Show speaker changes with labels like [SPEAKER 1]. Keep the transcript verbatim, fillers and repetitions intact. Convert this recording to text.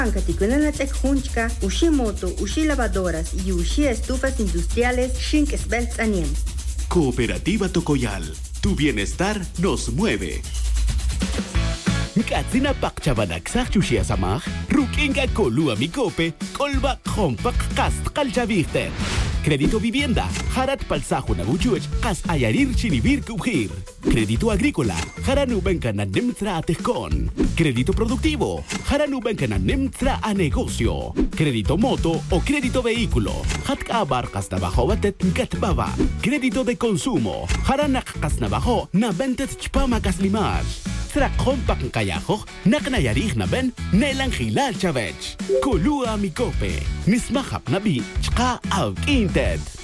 [SPEAKER 1] Ancaticunanatek Junchka, Ushimoto, Ushi lavadoras y Ushi estufas industriales, Shink Sbelts Aniem.
[SPEAKER 2] Cooperativa Tocoyal, tu bienestar nos mueve.
[SPEAKER 3] Katsina pakchabanak sa chushia samach, rukinga kolua mikope, kolba kompak kast kalchaviste. Crédito vivienda, harat palsajo na buchuch, kas ayarir chinibir kubhir. Crédito agrícola, haranubenka na nimtra atejkon. Crédito productivo, haranubenka na nimtra a negocio. Crédito moto o crédito vehículo, hatka abarkas na bajo batet gatbaba. Crédito de consumo, haranak kas na bajo na bentet chpamakas limaj. Tra kompak kayajo, naknayarih na ben, nelang hilal chavech. Kolua mikope, mismahap na bi, chka out inted.